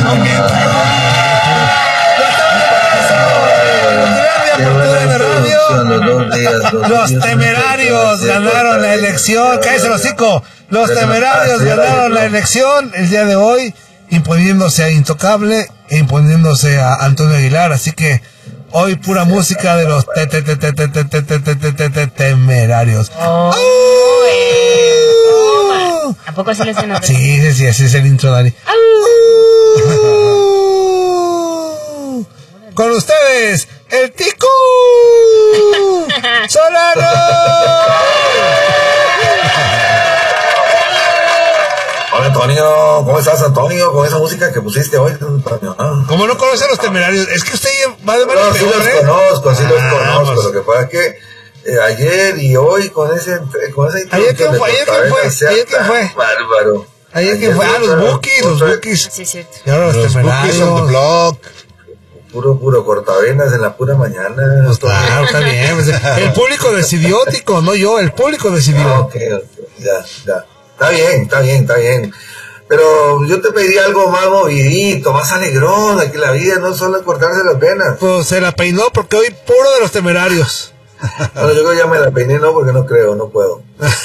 Los Temerarios ganaron la elección. Cállese el hocico. Los Temerarios ganaron la elección el día de hoy, imponiéndose a Intocable e imponiéndose a Antonio Aguilar. Así que hoy pura música de los Temerarios. ¿A poco así le hacen? Sí, así es el intro, Dani. Con ustedes, el Tico Solano. Hola, Antonio, ¿cómo estás, Antonio? Con esa música que pusiste hoy, Antonio. ¿Cómo no conoce a los Temerarios? Es que usted va de manos sí los conozco, sí los conozco. Lo que pasa es que ayer y hoy con esa ¿Ayer quién fue? Bárbaro. Ayer quién fue, los Bookies. Sí, es cierto. Y ahora los Temerarios. On the block. Puro cortavenas en la pura mañana. Pues claro, está bien. Pues, el público decidió, Tico, no yo, el público decidió. Okay. Ya. Está bien. Pero yo te pedí algo más movidito, más alegrón, de que la vida no solo es cortarse las venas. Pues se la peinó porque hoy puro de los Temerarios. Bueno, yo creo que ya me la peiné, no, porque no puedo.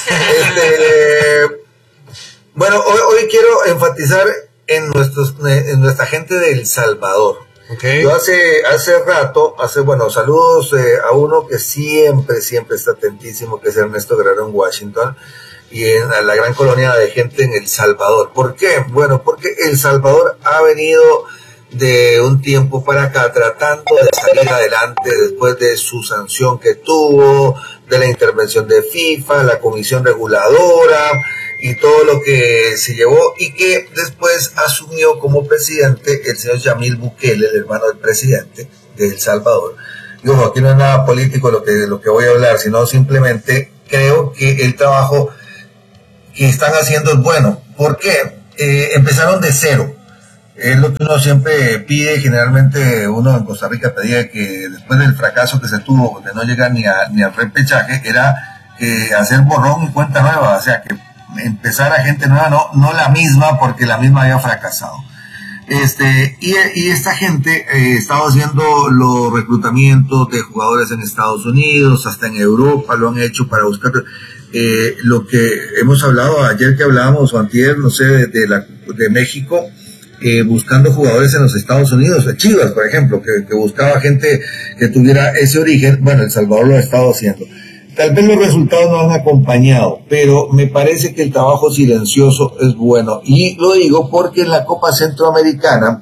Bueno, hoy quiero enfatizar en nuestra gente de El Salvador. Okay. Yo hace rato, saludos a uno que siempre está atentísimo, que es Ernesto Guerrero en Washington, y en la gran colonia de gente en El Salvador. ¿Por qué? Bueno, porque El Salvador ha venido de un tiempo para acá tratando de salir adelante después de su sanción que tuvo, de la intervención de FIFA, la comisión reguladora y todo lo que se llevó, y que después asumió como presidente el señor Yamil Bukele, el hermano del presidente de El Salvador. Y ojo, aquí no es nada político lo que voy a hablar, sino simplemente creo que el trabajo que están haciendo es bueno. ¿Por qué? Empezaron de cero. Es lo que uno siempre pide. Generalmente uno en Costa Rica pedía que después del fracaso que se tuvo de no llegar ni al repechaje, era hacer borrón y cuenta nueva, o sea, que empezar a gente nueva, no la misma, porque la misma había fracasado. Y esta gente estaba haciendo los reclutamientos de jugadores en Estados Unidos, hasta en Europa lo han hecho para buscar lo que hemos hablado ayer, que hablábamos, o antier, no sé, de México, buscando jugadores en los Estados Unidos, de Chivas, por ejemplo, que buscaba gente que tuviera ese origen. Bueno, El Salvador lo ha estado haciendo. Tal vez los resultados no han acompañado, pero me parece que el trabajo silencioso es bueno. Y lo digo porque en la Copa Centroamericana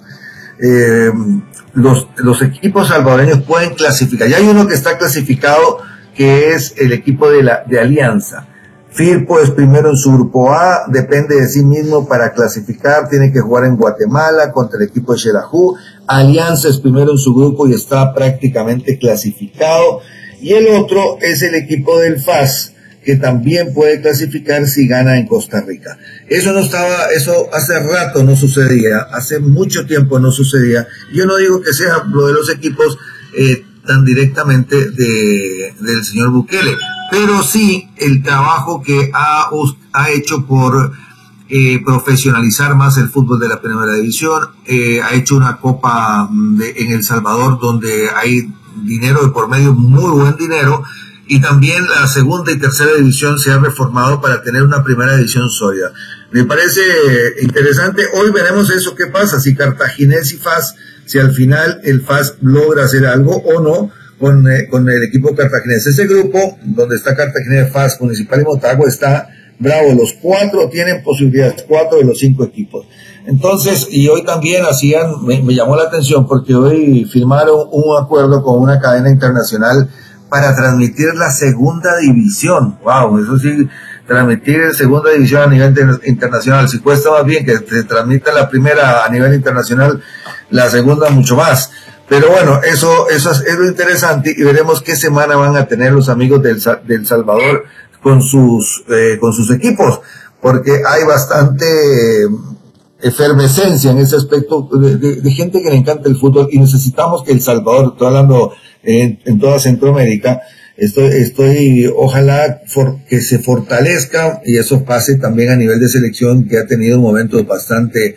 los equipos salvadoreños pueden clasificar. Ya hay uno que está clasificado, que es el equipo de Alianza. Firpo es primero en su grupo A, depende de sí mismo para clasificar, tiene que jugar en Guatemala contra el equipo de Xelajú. Alianza es primero en su grupo y está prácticamente clasificado. Y el otro es el equipo del FAS, que también puede clasificar si gana en Costa Rica. Eso hace rato no sucedía, hace mucho tiempo no sucedía. Yo no digo que sea lo de los equipos tan directamente del señor Bukele, pero sí el trabajo que ha hecho por profesionalizar más el fútbol de la primera división. Ha hecho una copa en El Salvador donde hay dinero de por medio, muy buen dinero, y también la segunda y tercera división se ha reformado para tener una primera división sólida. Me parece interesante. Hoy veremos eso, qué pasa, si Cartaginés y FAS, si al final el FAS logra hacer algo o no con el equipo cartaginés. Ese grupo donde está Cartaginés, FAS, Municipal y Motagua está bravo. Los 4 tienen posibilidades, 4 de los 5 equipos. Entonces, y hoy también me llamó la atención porque hoy firmaron un acuerdo con una cadena internacional para transmitir la segunda división. Wow, eso sí, transmitir segunda división a nivel internacional. Si cuesta más bien que se transmita la primera a nivel internacional, la segunda mucho más. Pero bueno, eso es lo interesante, y veremos qué semana van a tener los amigos del Salvador con sus equipos, porque hay bastante efervescencia en ese aspecto de gente que le encanta el fútbol, y necesitamos que El Salvador, estoy hablando en toda Centroamérica, ojalá que se fortalezca, y eso pase también a nivel de selección, que ha tenido momentos bastante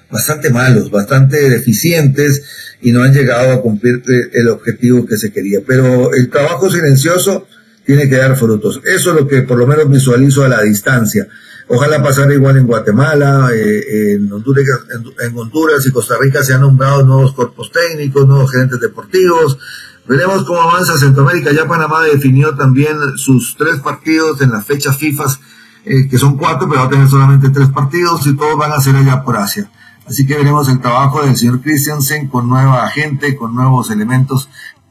bastante malos, bastante deficientes y no han llegado a cumplir el objetivo que se quería. Pero el trabajo silencioso tiene que dar frutos. Eso es lo que por lo menos visualizo a la distancia. Ojalá pasara igual en Guatemala, en Honduras y Costa Rica se han nombrado nuevos cuerpos técnicos, nuevos gerentes deportivos. Veremos cómo avanza Centroamérica. Ya Panamá definió también sus 3 partidos en las fechas FIFA, que son 4, pero va a tener solamente 3 partidos y todos van a ser allá por Asia. Así que veremos el trabajo del señor Christiansen con nueva gente, con nuevos elementos,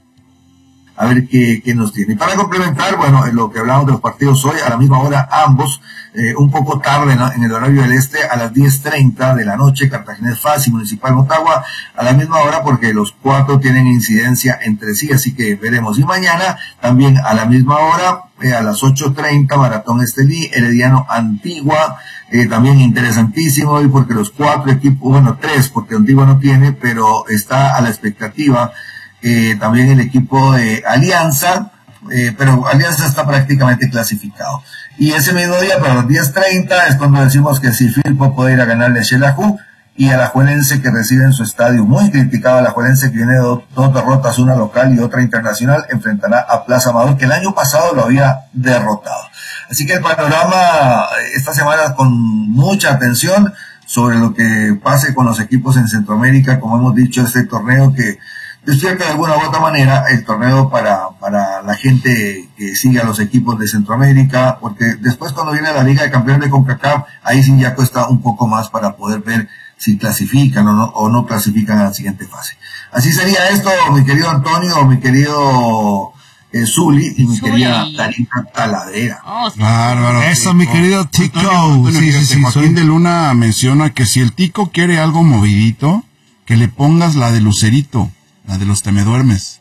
a ver qué nos tiene. Y para complementar, bueno, lo que hablamos de los partidos hoy, a la misma hora ambos, un poco tarde en el horario del este, a las 10:30 de la noche, Cartaginés FAS y Municipal Motagua, a la misma hora porque los 4 tienen incidencia entre sí, así que veremos. Y mañana, también a la misma hora, a las 8:30, Maratón Estelí, Herediano Antigua, también interesantísimo, y porque los 4 equipos, bueno, 3, porque Antigua no tiene, pero está a la expectativa, también el equipo de Alianza, pero Alianza está prácticamente clasificado. Y ese mismo día, para las 10:30, es cuando decimos que si Firpo puede ir a ganarle a Xelajú y a la Alajuelense, que reside en su estadio, muy criticado. Alajuelense, que viene de 2 derrotas, una local y otra internacional, enfrentará a Plaza Amador, que el año pasado lo había derrotado. Así que el panorama esta semana con mucha atención sobre lo que pase con los equipos en Centroamérica. Como hemos dicho, este torneo que despierta de alguna u otra manera el torneo para la gente que sigue a los equipos de Centroamérica, porque después cuando viene la Liga de Campeones de CONCACAF, ahí sí ya cuesta un poco más para poder ver si clasifican o no clasifican a la siguiente fase. Así sería esto, mi querido Antonio, mi querido Zuli y mi querida Tarita Taladera. Bárbaro. Eso, mi querido Tico. Sí, Joaquín de Luna menciona que si el Tico quiere algo movidito, que le pongas la de Lucerito, la de los temeduermes.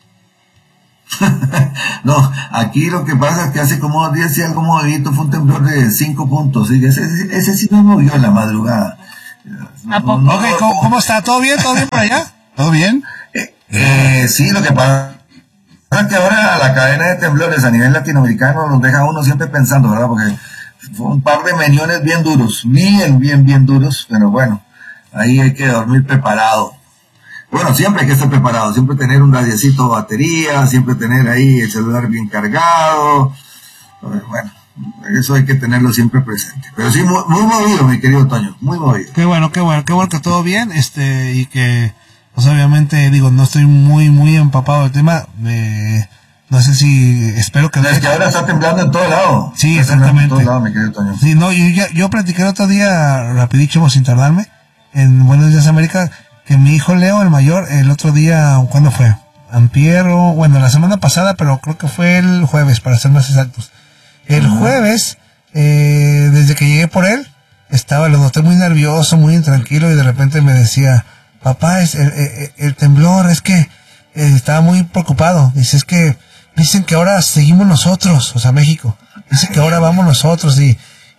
No, aquí lo que pasa es que hace como 10 y algo movidito, fue un temblor de 5 puntos, ¿sí? Ese sí no movió en la madrugada. Okay, ¿cómo está? ¿Todo bien? ¿Todo bien por allá? ¿Todo bien? Sí, lo que pasa es que ahora la cadena de temblores a nivel latinoamericano nos deja a uno siempre pensando, ¿verdad? Porque fue un par de meniones bien duros, bien duros, pero bueno, ahí hay que dormir preparado. Bueno, siempre hay que estar preparado, siempre tener un radiecito de batería, siempre tener ahí el celular bien cargado. Bueno, eso hay que tenerlo siempre presente. Pero sí, muy movido, mi querido Toño, muy movido. Qué bueno que todo bien, y que, pues obviamente, digo, no estoy muy empapado del tema, no sé si, espero que... Es que ahora está temblando en todo lado. Sí, exactamente. En todo lado, mi querido Toño. Sí, no, yo platiqué el otro día, rapidísimo, sin tardarme, en Buenos Días América, que mi hijo Leo, el mayor, el otro día, ¿cuándo fue? Antier, bueno, la semana pasada, pero creo que fue el jueves, para ser más exactos. El jueves, desde que llegué por él, lo noté muy nervioso, muy intranquilo, y de repente me decía, papá, el temblor, es que estaba muy preocupado. Dice, es que dicen que ahora seguimos nosotros, o sea, México. Dice que ahora vamos nosotros, y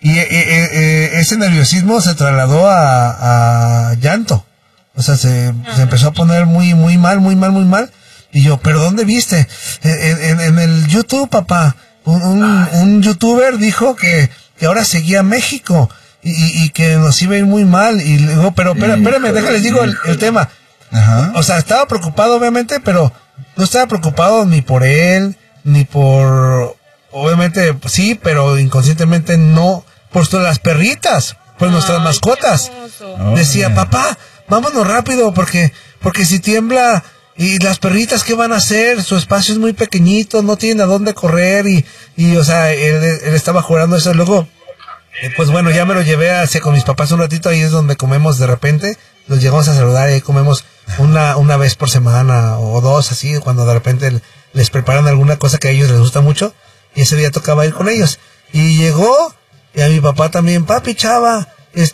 ese nerviosismo se trasladó a llanto. O sea, se empezó a poner muy mal. Y yo, ¿pero dónde viste? En el YouTube, papá. Un youtuber dijo que ahora seguía México y que nos iba a ir muy mal. Y le digo, pero espérame, déjales digo el tema. Ajá. O sea, estaba preocupado obviamente, pero no estaba preocupado ni por él, ni por... Obviamente, pues, sí, pero inconscientemente no. Por las perritas, por nuestras mascotas. Decía, papá, vámonos rápido, porque si tiembla, y las perritas, ¿qué van a hacer? Su espacio es muy pequeñito, no tienen a dónde correr, y o sea, él estaba jugando eso. Luego, pues bueno, ya me lo llevé con mis papás un ratito, ahí es donde comemos de repente, nos llegamos a saludar, y ahí comemos una vez por semana, o 2, así, cuando de repente les preparan alguna cosa que a ellos les gusta mucho, y ese día tocaba ir con ellos. Y llegó, y a mi papá también, papi, chava,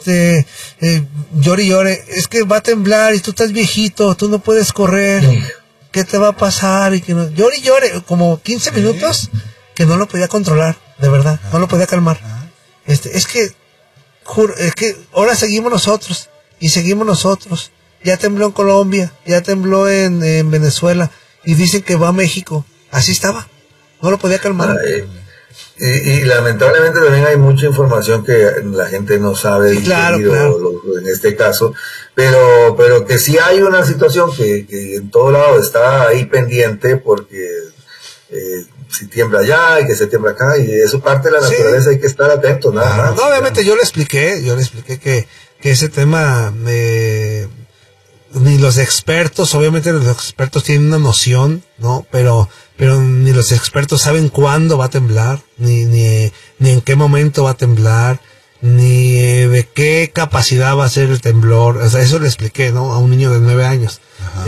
llore, es que va a temblar y tú estás viejito, tú no puedes correr, ¿qué te va a pasar? Y que no, llore, como 15 minutos que no lo podía controlar, de verdad, no lo podía calmar. Es que ahora seguimos nosotros, ya tembló en Colombia, ya tembló en Venezuela, y dicen que va a México, así estaba, no lo podía calmar. Y lamentablemente también hay mucha información que la gente no sabe digerir, claro. en este caso, pero que sí hay una situación que en todo lado está ahí pendiente, porque si tiembla allá y que se tiembla acá, y eso parte de la naturaleza, hay que estar atentos, nada más. No, obviamente yo le expliqué que ese tema ni los expertos, obviamente los expertos tienen una noción, ¿no? Pero ni los expertos saben cuándo va a temblar, ni en qué momento va a temblar, ni de qué capacidad va a ser el temblor. O sea, eso le expliqué, ¿no? A un niño de 9 años. Ajá.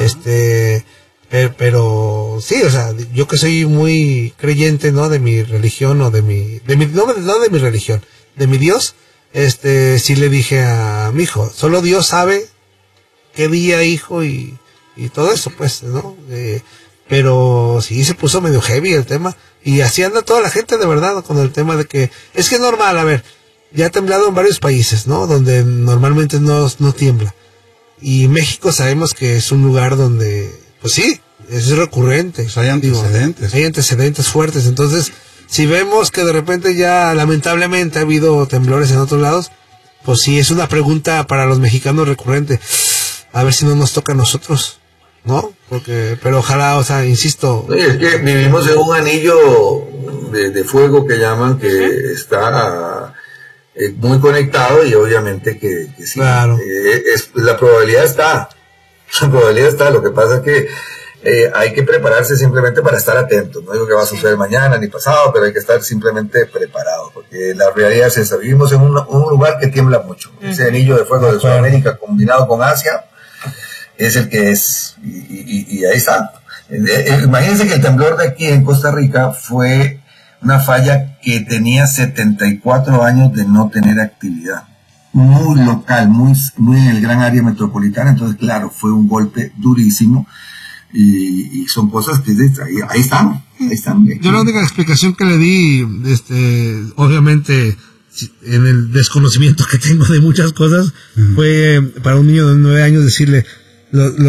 Pero sí, o sea, yo que soy muy creyente, ¿no? De mi religión, o no de mi religión, de mi Dios, sí le dije a mi hijo, solo Dios sabe qué día, hijo, y todo eso, pues, ¿no? Pero sí se puso medio heavy el tema, y así anda toda la gente, de verdad, con el tema de que es normal. A ver, ya ha temblado en varios países, ¿no? Donde normalmente no tiembla, y México sabemos que es un lugar donde, pues sí, es recurrente. Pues hay antecedentes. Hay antecedentes fuertes. Entonces, si vemos que de repente ya lamentablemente ha habido temblores en otros lados, pues sí, es una pregunta para los mexicanos recurrente. A ver si no nos toca a nosotros, ¿no? Pero ojalá, o sea, insisto. Sí, es que vivimos en un anillo de fuego que llaman, que está muy conectado, y obviamente que sí. Claro. La probabilidad está. Lo que pasa es que hay que prepararse simplemente para estar atentos. No digo que va a suceder mañana ni pasado, pero hay que estar simplemente preparados, porque la realidad es esa. Vivimos en un lugar que tiembla mucho. Ese anillo de fuego de Sudamérica combinado con Asia es el que es, y ahí está. Imagínense que el temblor de aquí en Costa Rica fue una falla que tenía 74 años de no tener actividad. Muy local, muy en el gran área metropolitana. Entonces, claro, fue un golpe durísimo, y son cosas que ahí están. Yo la única explicación que le di, obviamente, en el desconocimiento que tengo de muchas cosas, fue para un niño de 9 años decirle,